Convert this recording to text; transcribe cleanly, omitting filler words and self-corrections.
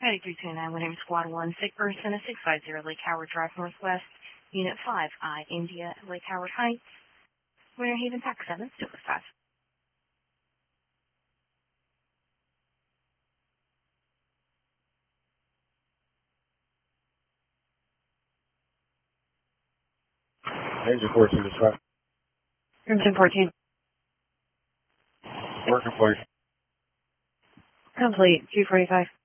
Cody 329, Winter Squad 1, sick person at 650 Lake Howard Drive Northwest, Unit 5, I, India, Lake Howard Heights, Winter Haven, Pack 7, 205. Engine 14 dispatch. Crimson 14. Working for you. Complete, 245.